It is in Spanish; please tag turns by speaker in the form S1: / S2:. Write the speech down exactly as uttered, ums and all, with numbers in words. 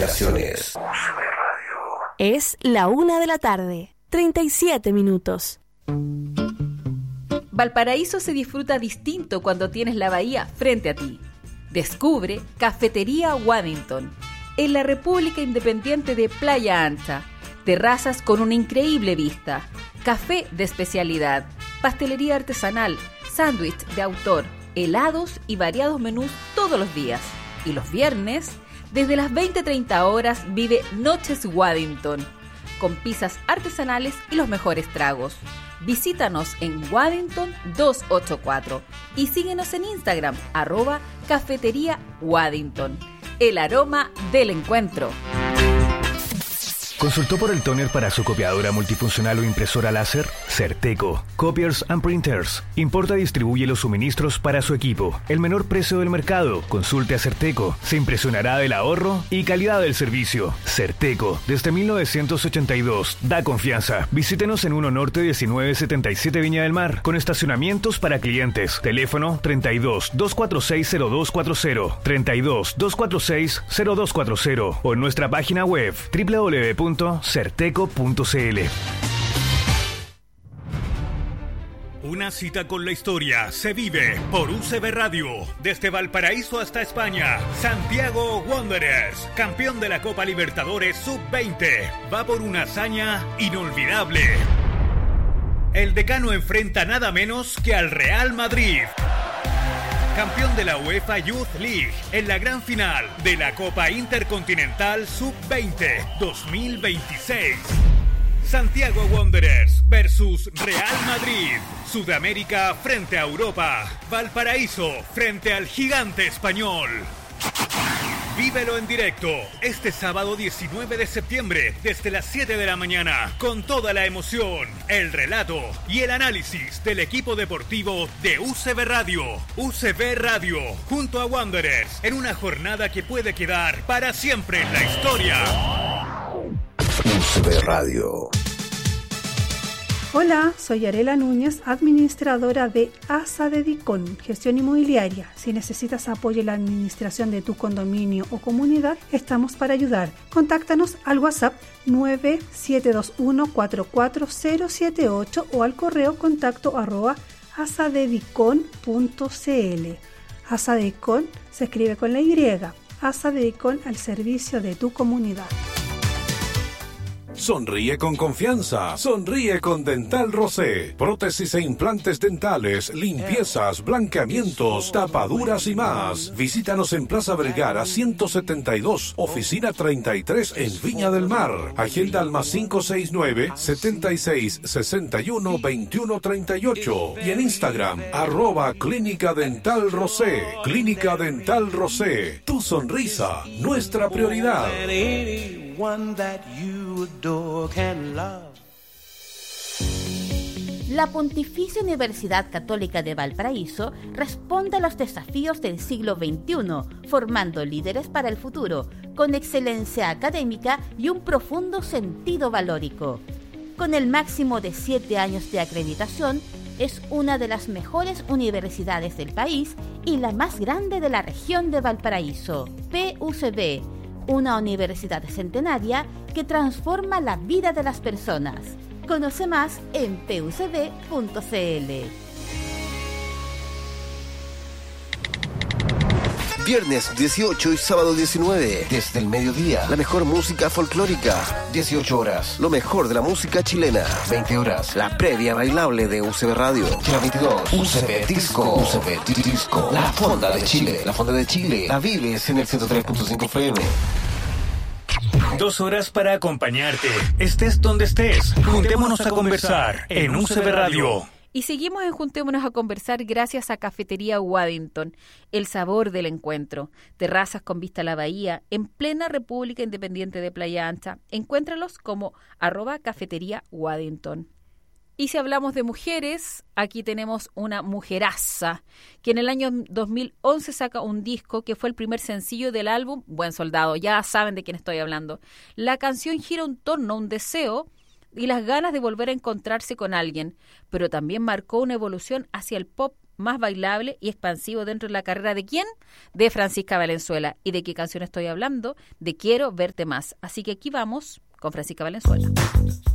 S1: generaciones.
S2: Es la una de la tarde, treinta y siete minutos.
S3: Valparaíso se disfruta distinto cuando tienes la bahía frente a ti. Descubre Cafetería Waddington, en la República Independiente de Playa Ancha. Terrazas con una increíble vista, café de especialidad, pastelería artesanal, sándwich de autor, helados y variados menús todos los días. Y los viernes, desde las veinte treinta horas, vive Noches Waddington, con pizzas artesanales y los mejores tragos. Visítanos en Waddington doscientos ochenta y cuatro y síguenos en Instagram, arroba Cafetería Waddington. El aroma del encuentro.
S4: ¿Consultó por el tóner para su copiadora multifuncional o impresora láser? Certeco, Copiers and Printers. Importa y distribuye los suministros para su equipo. El menor precio del mercado. Consulte a Certeco. Se impresionará del ahorro y calidad del servicio. Certeco, desde mil novecientos ochenta y dos. Da confianza. Visítenos en uno Norte diecinueve setenta y siete Viña del Mar, con estacionamientos para clientes. Teléfono treinta y dos, doscientos cuarenta y seis, cero dos cuarenta, treinta y dos, doscientos cuarenta y seis, cero dos cuarenta, o en nuestra página web doble u doble u doble u punto certeco punto c l.
S5: Una cita con la historia se vive por U C B Radio. Desde Valparaíso hasta España, Santiago Wanderers, campeón de la Copa Libertadores sub veinte, va por una hazaña inolvidable. El decano enfrenta nada menos que al Real Madrid, campeón de la UEFA Youth League, en la gran final de la Copa Intercontinental sub veinte dos mil veintiséis. Santiago Wanderers versus Real Madrid. Sudamérica frente a Europa. Valparaíso frente al gigante español. Vívelo en directo este sábado diecinueve de septiembre desde las siete de la mañana, con toda la emoción, el relato y el análisis del equipo deportivo de U C B Radio. U C B Radio, junto a Wanderers, en una jornada que puede quedar para siempre en la historia.
S1: U C B Radio.
S6: Hola, soy Arela Núñez, administradora de ASA de Dicón, gestión inmobiliaria. Si necesitas apoyo en la administración de tu condominio o comunidad, estamos para ayudar. Contáctanos al WhatsApp nueve siete dos uno, cuatro cuatro cero siete ocho o al correo contacto arroba asadedicon punto c l. ASA de Dicón se escribe con la Y. ASA de Dicón al servicio de tu comunidad.
S7: Sonríe con confianza. Sonríe con Dental Rosé. Prótesis e implantes dentales, limpiezas, blanqueamientos, tapaduras y más. Visítanos en Plaza Vergara ciento setenta y dos, oficina treinta y tres en Viña del Mar. Agenda al más cinco seis nueve, setenta y seis, sesenta y uno, veintiuno treinta y ocho. Y en Instagram, arroba Clínica Dental Rosé. Clínica Dental Rosé. Tu sonrisa, nuestra prioridad.
S8: One that you adore can love.
S9: La Pontificia Universidad Católica de Valparaíso responde a los desafíos del siglo veintiuno, formando líderes para el futuro, con excelencia académica y un profundo sentido valórico. Con el máximo de siete años de acreditación, es una de las mejores universidades del país y la más grande de la región de Valparaíso. P U C B, una universidad centenaria que transforma la vida de las personas. Conoce más en p u c b punto c l.
S1: Viernes dieciocho y sábado diecinueve, desde el mediodía, la mejor música folclórica. dieciocho horas, lo mejor de la música chilena. veinte horas, la previa bailable de U C B Radio. Y la veintidós, U C B Disco. U C B Disco, la fonda de Chile. La fonda de Chile, la vives en el ciento tres punto cinco F M.
S5: Dos horas para acompañarte, estés donde estés. Juntémonos a conversar en U C B Radio.
S3: Y seguimos en Juntémonos a Conversar gracias a Cafetería Waddington, el sabor del encuentro. Terrazas con vista a la bahía, en plena República Independiente de Playa Ancha. Encuéntralos como arroba Cafetería Waddington. Y si hablamos de mujeres, aquí tenemos una mujeraza, que en el año dos mil once saca un disco que fue el primer sencillo del álbum Buen Soldado. Ya saben de quién estoy hablando. La canción gira en torno a un deseo y las ganas de volver a encontrarse con alguien, pero también marcó una evolución hacia el pop más bailable y expansivo dentro de la carrera de ¿quién? De Francisca Valenzuela. ¿Y de qué canción estoy hablando? De Quiero Verte Más. Así que aquí vamos con Francisca Valenzuela.